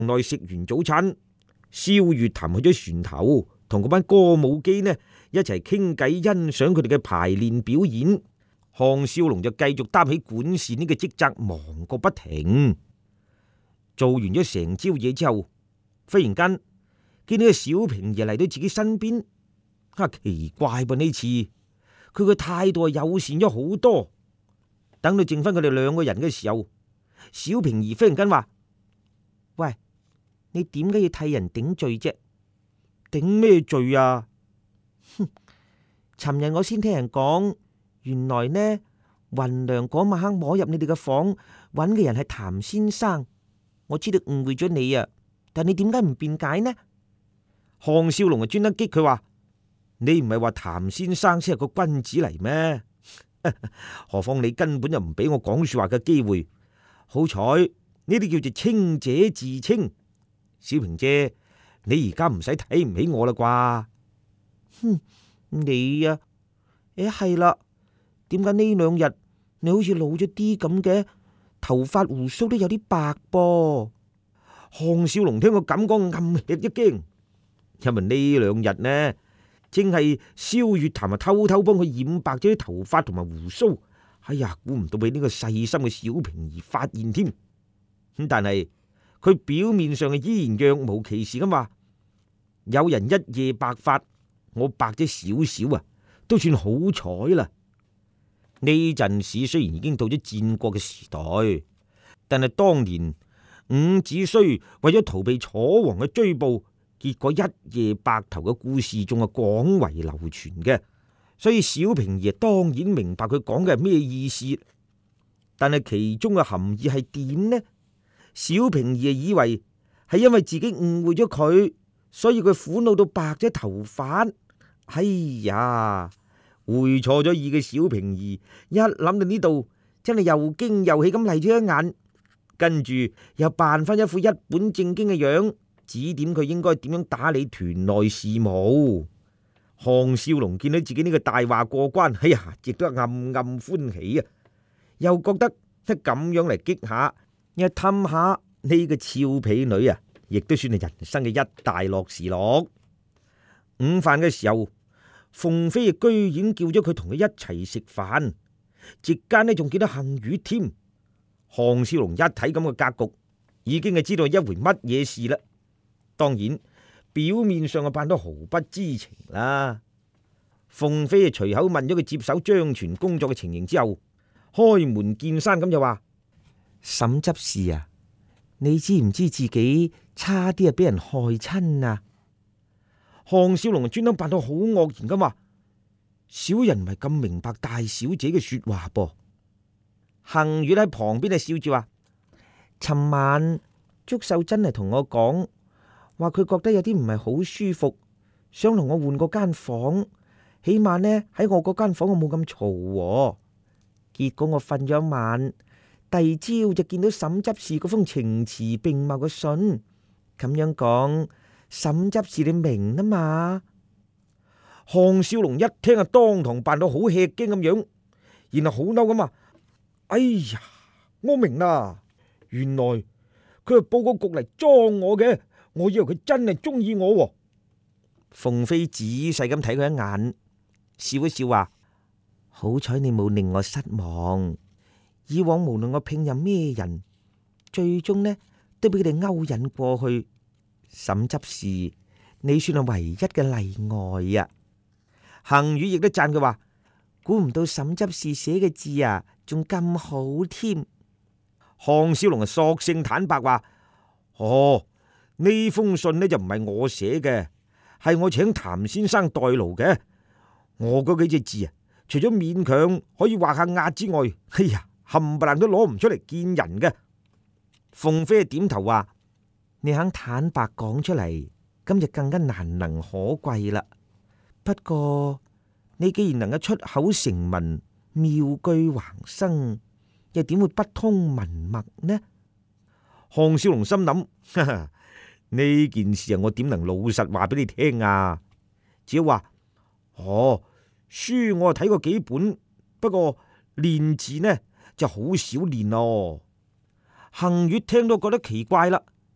內食完早餐，蕭月潭去咗船頭，同嗰班歌舞姬呢一齊傾偈，欣賞佢哋嘅排練表演。項少龍就繼續擔起管事呢個職責，忙個不停。做完咗成朝嘢之後，忽然間見到個小平兒嚟到自己身邊，奇怪噃，呢次佢嘅態度係友善咗好多。等到剩翻佢哋兩個人嘅時候，小平兒忽然間話：喂，你點解要替人頂罪啫？頂咩罪啊？哼！尋日我先聽人講，原來呢雲娘嗰晚黑摸入你哋嘅房揾嘅人係譚先生。我知道誤會咗你啊，但你點解唔辯解呢？項少龍啊，專登激佢話：你唔係話譚先生先係個君子嚟咩？何況你根本就唔俾我講說話嘅機會。好彩呢啲叫做清者自清。小平姐，你而家唔使睇唔起我啦啩？哼，你啊，係啦，點解呢兩日你好似老咗啲咁嘅？頭髮鬍鬚都有啲白噃。項少龍聽我咁講，暗吃一驚，因為呢兩日呢，正係蕭月潭偷偷幫佢染白咗啲頭髮同埋鬍鬚。哎呀，估唔到俾呢個細心嘅小平兒發現添。咁但係佢表面上係依然若無其事咁話：有人一夜白髮，我白咗少少啊，都算好彩啦。呢陣時雖然已經到咗戰國嘅時代，但係當年伍子胥為咗逃避楚王嘅追捕，結果一夜白頭嘅故事仲係廣為流傳嘅。所以小平兒當然明白佢講嘅係咩意思，但係其中嘅含義係點呢？小平兒以為係因為自己誤會咗佢，所以佢苦惱到白咗頭髮。哎呀！會錯咗意嘅小平兒一諗到呢度，真係又驚又喜咁嚟咗一眼，跟住又扮翻一副一本正經嘅樣，指點佢應該點樣打理團內事務。項少龍見到自己呢個大話過關，哎呀，亦都暗暗歡喜啊！又覺得咁樣嚟激下，又氹下呢個俏婢女啊，亦都算係人生嘅一大樂事樂。午飯嘅時候，鳳飛居然叫咗佢同佢一齊食飯，席間呢仲見到幸雨添。項少龍一睇咁嘅格局，已經係知道一回乜嘢事啦。當然表面上係扮到毫不知情啦。鳳飛隨口問咗佢接手張全工作嘅情形之後，開門見山咁就話：沈執事啊，你知唔知自己差啲啊俾人害親啊？項少龍專登扮到好愕然咁話：小人唔係咁明白大小姐嘅說話噃。幸月喺旁邊啊笑住話：尋晚祝秀珍係同我講，話佢覺得有啲唔係好舒服，想同我換個間房，起碼呢喺我嗰間房我冇咁嘈。結果我瞓咗一晚，第二朝就見到沈執事嗰封情詞並茂嘅信，咁樣講。沈執事你明啊嘛？項少龍一聽啊，當堂扮到好吃驚咁樣，然後好嬲咁話：哎呀，我明啦，原來佢係佈個局嚟裝我嘅，我以為佢真係中意我。鳳飛仔細咁睇佢一眼，笑一笑話：好彩你冇令我失望。以往無論我聘任咩人，最終呢都俾佢哋勾引過去。沈執事，你算係唯一嘅例外啊！幸宇亦都讚佢話：估唔到沈執事寫嘅字啊，仲咁好添。項少龍啊，索性坦白話：哦，呢封信呢就唔係我寫嘅，係我請譚先生代勞嘅。我嗰幾隻字啊，除咗勉強可以畫下押之外，哎呀，冚唪唥都攞唔出嚟見人嘅。鳳飛點頭話：你肯坦白講出嚟，咁就更加難能可貴啦。不過你既然能夠出口成文，妙句橫生，又點會不通文脈呢？項少龍心諗：哈哈，呢件事啊，我點能老實話俾你聽啊？只要話：哦，書我睇過幾本，不過練字呢就好少練咯。幸月聽到覺得奇怪啦。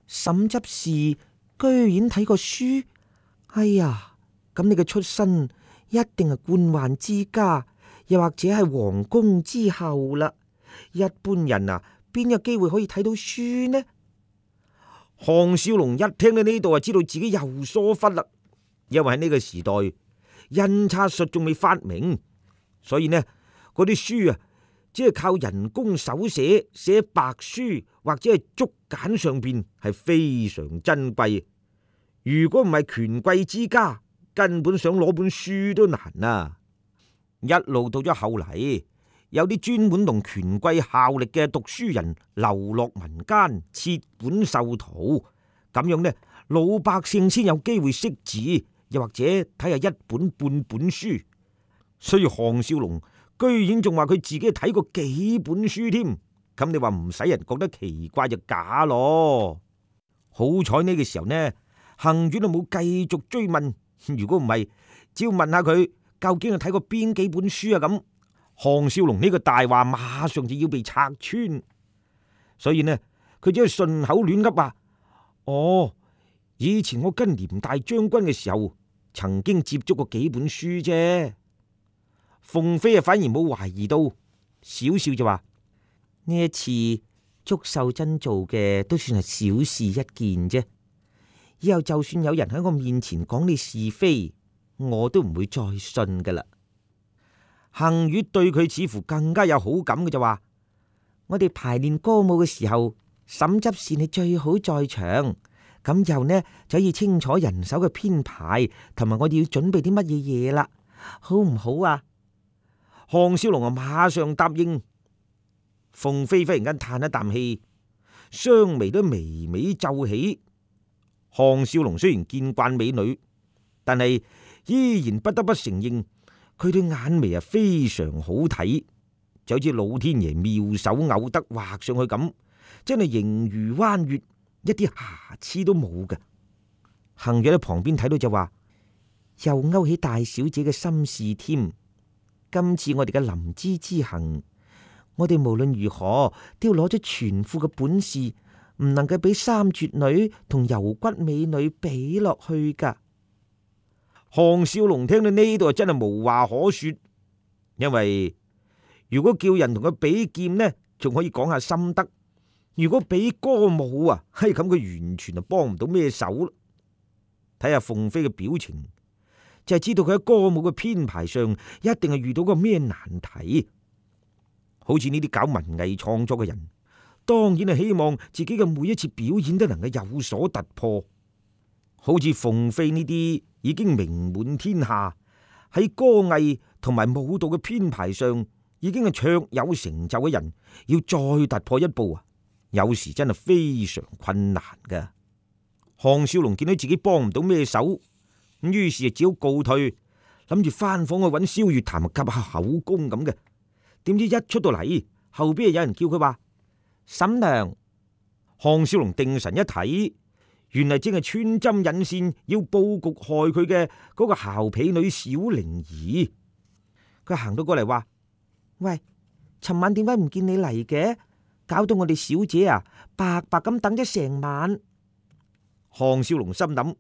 沈執事居然睇過書，哎呀，咁你嘅出身一定係官宦之家，又或者係皇宮之後啦。一般人啊，邊有機會可以睇到書呢？項少龍一聽到呢度啊，知道自己又疏忽啦，因為喺呢個時代印刷術仲未發明，所以呢嗰啲書啊，只係靠人工手寫，寫白書或者係竹簡上邊，係非常珍貴。如果唔係權貴之家，根本想攞本書都難啊！一路到咗後嚟，有啲專門同權貴效力嘅讀書人流落民間，設館授徒，咁樣呢，老百姓先有機會識字，又或者睇下一本半本書。所以項少龍居然仲話佢自己睇過幾本書添，咁你話唔使人覺得奇怪就假咯。好彩呢個時候呢，行遠都冇繼續追問，如果唔係，只要問下佢究竟係睇過邊幾本書啊咁。項少龍呢個大話馬上就要被拆穿，所以呢，佢只係順口亂噏話：哦，以前我跟廉大將軍嘅時候，曾經接觸過幾本書啫。鳳飛啊，反而冇懷疑到，少少就話：呢一次祝秀珍做嘅都算係小事一件啫。以後就算有人喺我面前講你是非，我都唔會再信噶啦。幸月對佢似乎更加有好感嘅，就話：我哋排練歌舞嘅時候，沈執事你最好在場，咁又呢就可以清楚人手嘅編排，同埋我哋要準備啲乜嘢嘢啦，好唔好啊？項少龍啊，馬上答應。鳳飛忽然間嘆一啖氣，雙眉都微微皺起。項少龍雖然見慣美女，但係依然不得不承認。佢對眼眉啊非常好睇，就好似老天爺妙手偶得畫上去咁，真係形如彎月，一啲瑕疵都冇嘅。幸月喺旁邊睇到就話：又勾起大小姐嘅心事添。今次我哋嘅臨淄之行，我哋無論如何都要攞咗全副嘅本事，唔能夠俾三絕女同柔骨美女比落去噶。項少龍聽到呢度真係無話可說，因為如果叫人同佢比劍呢，仲可以講下心得；如果比歌舞啊，係咁佢完全就幫唔到咩手。睇下鳳飛嘅表情，就係知道佢喺歌舞嘅編排上一定係遇到個咩難題。好似呢啲搞文藝創作嘅人，當然係希望自己嘅每一次表演都能夠有所突破。好似鳳飛呢啲已經名滿天下，喺歌藝同埋舞蹈嘅編排上已經係卓有成就嘅人，要再突破一步啊，有時真係非常困難噶。項少龍見到自己幫唔到咩手，咁於是就只好告退，諗住翻房去揾蕭月潭夾下口供咁嘅。點知一出到嚟，後邊有人叫佢話：沈娘。項少龍定神一睇，原來正係穿針引線要布局害佢嘅嗰個姣婢女小靈兒。佢行到過嚟話：喂，尋晚點解唔見你嚟嘅？搞到我哋小姐啊白白咁等咗成晚。項少龍心諗：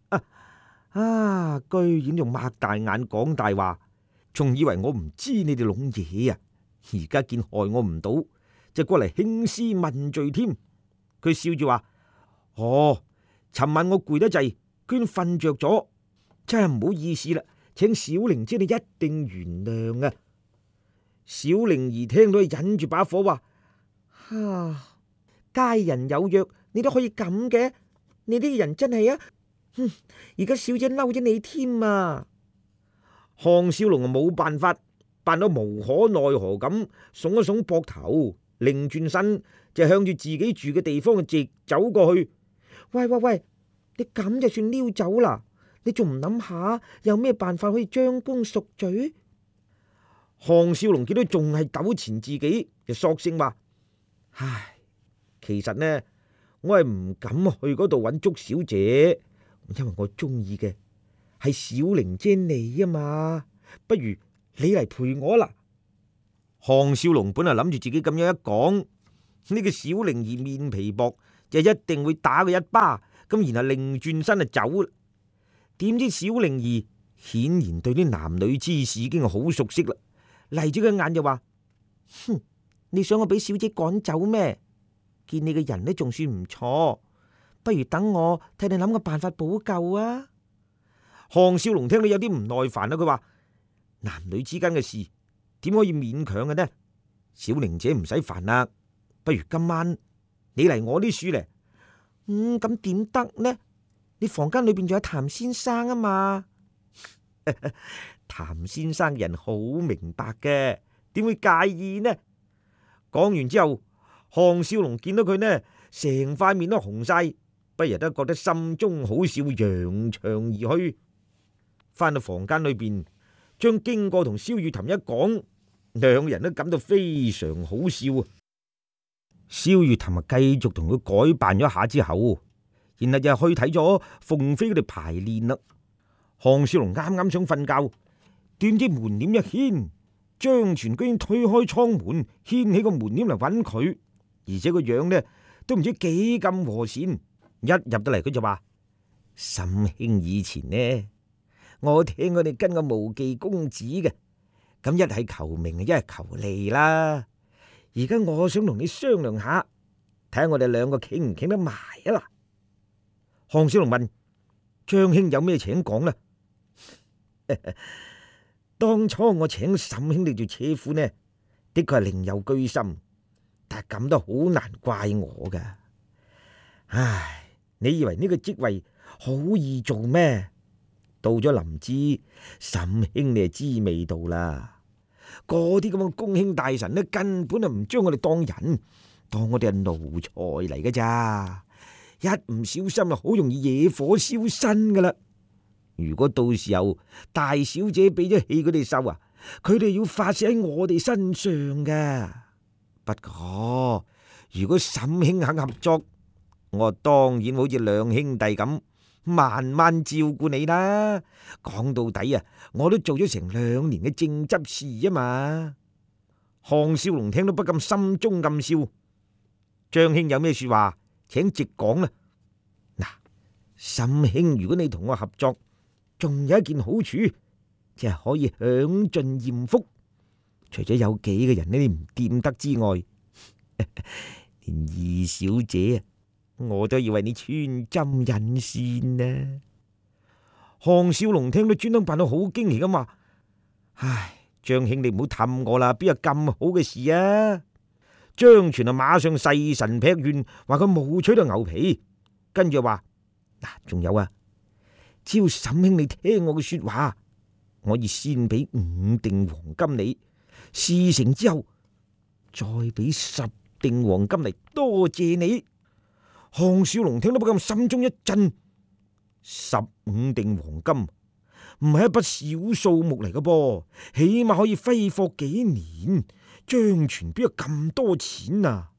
居然用擘大眼講大話，仲以為我唔知你哋攏嘢啊！而家見害我唔到，就過嚟興師問罪添。佢笑住話：哦，尋晚我攰得滯，居然瞓着咗，真係唔好意思啦，請小玲姐你一定原諒啊！小玲兒聽到忍住把火話：佳人有約，你都可以咁嘅，你呢個人真係啊！而家小姐嬲咗你添啊！項少龍啊冇辦法，扮到無可奈何咁，聳一聳膊頭，擰轉身就向住自己住嘅地方直走過去。喂，你咁就算溜走啦？你仲唔諗下有咩辦法可以將功贖罪？項少龍見到仲係糾纏自己，就索性話：唉，其實呢，我係唔敢去嗰度揾祝小姐，因為我中意嘅係小玲姐你啊嘛，不如你嚟陪我啦。項少龍本來諗住自己咁樣一講，呢個小玲兒面皮薄， 就一定會打佢一巴，咁然後擰轉身就走啦。點知小靈兒顯然對啲男女之事已經好熟悉啦，嚟咗個眼就話：哼，你想我俾小姐趕走咩？見你嘅人呢仲算唔錯，不如等我替你諗個辦法補救啊！項少龍聽到有啲唔耐煩啦，佢話：男女之間嘅事點可以勉強嘅呢？小玲姐唔使煩啦，不如今晚你嚟我啲處嚟。咁點得呢？你房間裏邊仲有譚先生啊嘛。譚先生人好明白嘅，點會介意呢？講完之後，項少龍見到佢呢，成塊面都紅晒，不由得覺得心中好笑，揚長而去。翻到房間裏邊，將經過同蕭雨潭一講，兩人都感到非常好笑啊！蕭雨潭啊，繼續同佢改扮咗一下之後，然後就去睇咗鳳飛佢哋排練啦。項少龍啱啱想瞓覺，點知門簾一掀，張全居然推開窗門，掀起個門簾嚟揾佢，而且個樣呢都唔知幾咁和善。一入到嚟，佢就話：沈兄以前呢，我聽佢哋跟個無忌公子嘅，咁一係求名，一係求利啦。而家我想同你商量下，睇下我哋兩個傾唔傾得埋啊啦。項少龍問：張兄有咩請講呢？當初我請沈兄弟做車夫呢，的確係另有居心，但係咁都好難怪我噶。唉，你以為呢個職位好易做咩？到咗臨淄，沈兄你就知味道啦。嗰啲咁嘅公卿大臣呢，根本就唔將我哋當人，當我哋係奴才嚟嘅咋。一唔小心啊，好容易惹火燒身噶啦。如果到時候大小姐俾咗氣佢哋受啊，佢哋要發洩喺我哋身上嘅。不過如果沈兄肯合作，我當然好似兩兄弟咁慢慢照顧你啦。講到底啊，我都做咗成2年嘅正執事啊嘛。項少龍聽到不禁心中暗笑。張兄有咩說話，請直講啦。嗱，沈兄，如果你同我合作，仲有一件好處，就係可以享盡艷福。除咗有幾個人呢，你唔掂得之外，連二小姐啊，我都以為你穿針引線呢。項少龍聽到專登扮到好驚奇咁話：唉，張兄你唔好氹我啦，邊有咁好嘅事啊？張全啊，馬上誓神劈願，話佢冇取到牛皮，跟住話：嗱，仲有啊，只要沈兄你聽我嘅說話，我可以先俾5錠黃金你，事成之後再俾10錠黃金嚟多謝你。項少龍聽到不禁心中一震，15錠黃金唔係一筆小數目嚟嘅噃，起碼可以揮霍幾年。張全邊有咁多錢啊？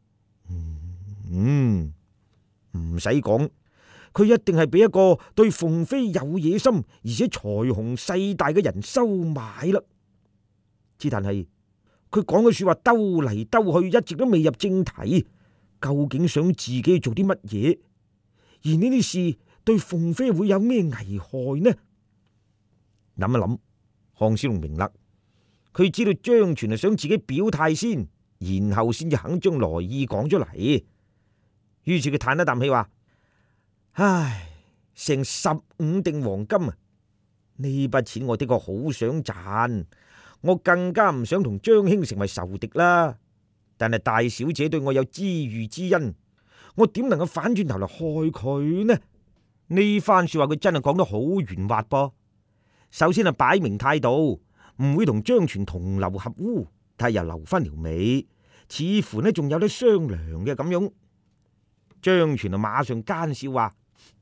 唔使講，佢一定係俾一個對鳳飛有野心而且財雄勢大嘅人收買啦。之但係佢講嘅說話兜嚟兜去，一直都未入正題。究竟想自己做啲乜嘢？而呢啲事對鳳飛會有咩危害呢？諗一諗，項少龍明啦，佢知道張全係想自己表態先，然後先至肯將來意講出嚟。於是佢嘆一啖氣話：唉，成15錠黃金啊！呢筆錢我的確好想賺，我更加唔想同張兄成為仇敵啦。但係大小姐對我有知遇之恩，我點能夠反轉頭嚟害佢呢？呢番說話佢真係講得好圓滑噃。首先係擺明態度，唔會同張全同流合污，但係又留翻條尾，似乎呢仲有得商量嘅咁樣。張全啊，馬上奸笑話：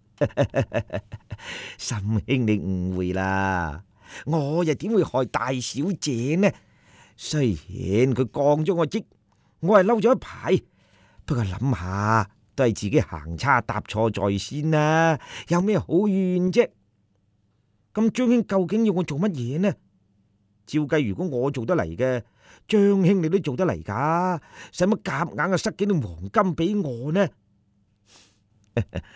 沈兄你誤會啦，我又點會害大小姐呢？雖然佢降咗我職，我係嬲咗一排，不過諗下都係自己行差踏錯在先啦，有咩好怨啫？咁張兄究竟要我做乜嘢呢？照計如果我做得嚟嘅，張兄你都做得嚟噶，使乜夾硬啊塞幾兩黃金俾我呢？